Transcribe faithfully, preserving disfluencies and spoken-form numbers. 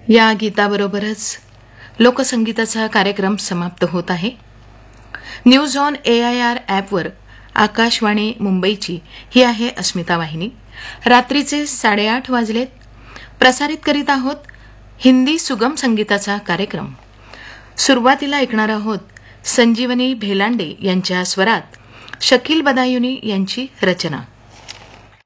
या गीताबरोबरच लोकसंगीताचा कार्यक्रम समाप्त होत आहे. News on A I R ॲपवर आकाशवाणी मुंबईची ही आहे अस्मिता वाहिनी. रात्रीचे साडेआठ वाजलेत. प्रसारित करीत आहोत हिंदी सुगम संगीताचा कार्यक्रम. सुरुवातीला ऐकणार आहोत संजीवनी भेलांडे यांच्या स्वरात शकील बदायुनी यांची रचना.